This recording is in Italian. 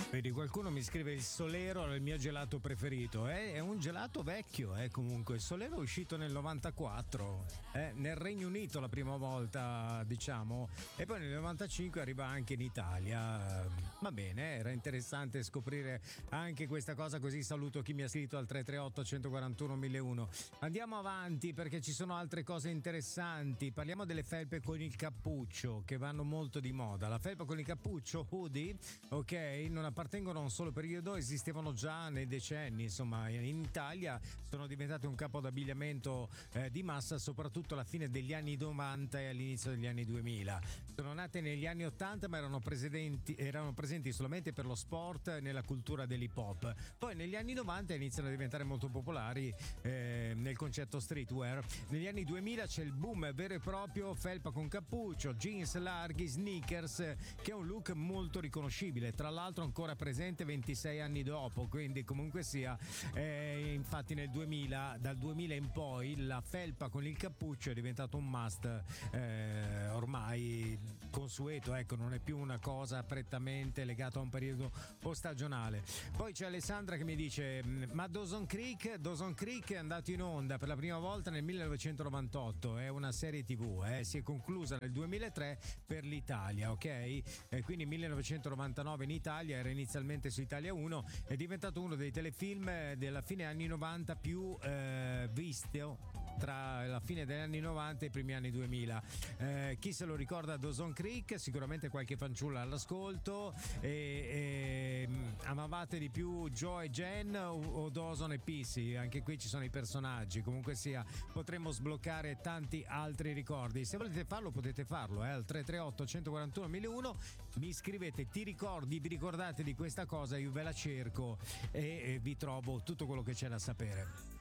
Vedi, qualcuno mi scrive il Solero è il mio gelato preferito. È un gelato vecchio, comunque. Il Solero è uscito nel 94, nel Regno Unito la prima volta, diciamo, e poi nel 95 arriva anche in Italia. Va bene, era interessante scoprire anche questa cosa, così saluto chi mi ha scritto al 338 141 1001. Andiamo avanti perché ci sono altre cose interessanti. Parliamo delle felpe con il cappuccio che vanno molto di moda. La felpa con il cappuccio, hoodie, ok, non appartengono a un solo periodo, esistevano già nei decenni, insomma in Italia sono diventate un capo d'abbigliamento di massa soprattutto alla fine degli anni 90 e all'inizio degli anni 2000. Sono nate negli anni 80 ma erano presenti solamente per lo sport e nella cultura dell'hip hop. Poi negli anni 90 iniziano a diventare molto popolari nel concetto streetwear. Negli anni 2000 c'è il boom vero e proprio, felpa con cappuccio, jeans larghi, sneakers, che è un look molto riconoscibile, tra l'altro ancora presente 26 anni dopo, quindi comunque sia, infatti dal 2000 in poi la felpa con il cappuccio è diventato un must ormai consueto, ecco, non è più una cosa prettamente legata a un periodo o stagionale. Poi c'è Alessandra che mi dice: ma Dawson Creek è andato in onda per la prima volta nel 1998, è una serie TV, si è conclusa nel 2003 per l'Italia, ok? Quindi 1999 in Italia, era inizialmente su Italia 1, è diventato uno dei telefilm della fine anni 90 più visto tra la fine degli anni 90 e i primi anni 2000. Chi se lo ricorda Dawson Creek? Sicuramente qualche fanciulla all'ascolto. Amavate di più Joe e Jen o Dawson e Pissy? Anche qui ci sono i personaggi, comunque sia potremmo sbloccare tanti altri ricordi. Se volete farlo potete farlo al 338 141 1001, mi scrivete vi ricordate di questa cosa, io ve la cerco e vi trovo tutto quello che c'è da sapere.